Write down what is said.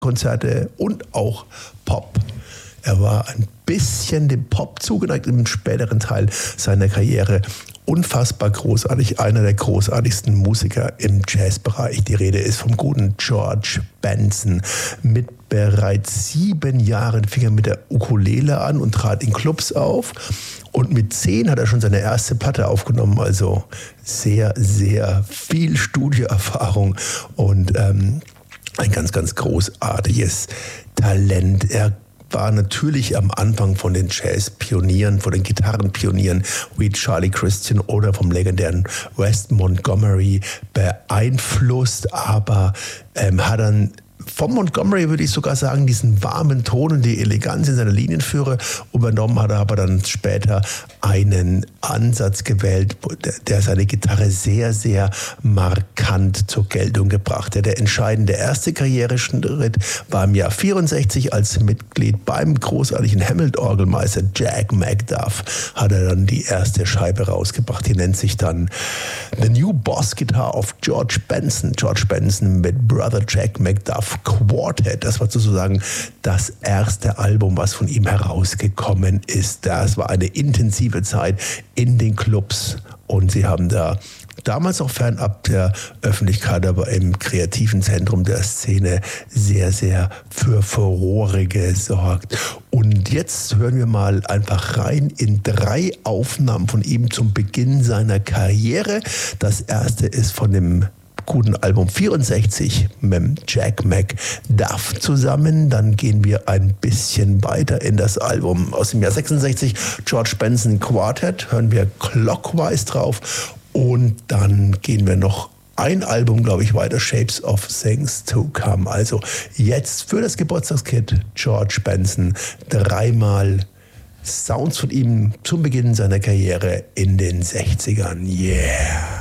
Konzerte und auch Pop. Er war ein bisschen dem Pop zugeneigt im späteren Teil seiner Karriere. Unfassbar großartig, einer der großartigsten Musiker im Jazzbereich. Die Rede ist vom guten George Benson. Mit bereits 7 Jahren fing er mit der Ukulele an und trat in Clubs auf. Und mit 10 hat er schon seine erste Platte aufgenommen. Also sehr, sehr viel Studioerfahrung und ein ganz, ganz großartiges Talent. Er war natürlich am Anfang von den Jazz-Pionieren, von den Gitarrenpionieren wie Charlie Christian oder vom legendären Wes Montgomery beeinflusst, aber hat dann von Montgomery, würde ich sogar sagen, diesen warmen Ton und die Eleganz in seiner Linienführer übernommen, hat er aber dann später einen Ansatz gewählt, der seine Gitarre sehr, sehr markant zur Geltung gebracht hat. Der entscheidende erste Karriereschritt war im Jahr 64 als Mitglied beim großartigen Hammond-Orgelmeister Jack McDuff, hat er dann die erste Scheibe rausgebracht. Die nennt sich dann The New Boss Guitar of George Benson. George Benson mit Brother Jack McDuff Quartet. Das war sozusagen das erste Album, was von ihm herausgekommen ist. Das war eine intensive Zeit in den Clubs und sie haben da damals auch fernab der Öffentlichkeit, aber im kreativen Zentrum der Szene sehr, sehr für Furore gesorgt. Und jetzt hören wir mal einfach rein in 3 Aufnahmen von ihm zum Beginn seiner Karriere. Das erste ist von dem guten Album 64 mit Jack McDuff zusammen. Dann gehen wir ein bisschen weiter in das Album aus dem Jahr 66, George Benson Quartet, hören wir Clockwise drauf und dann gehen wir noch ein Album, glaube ich, weiter, Shapes of Things to Come. Also jetzt für das Geburtstagskid George Benson 3-mal Sounds von ihm zum Beginn seiner Karriere in den 60ern. Yeah!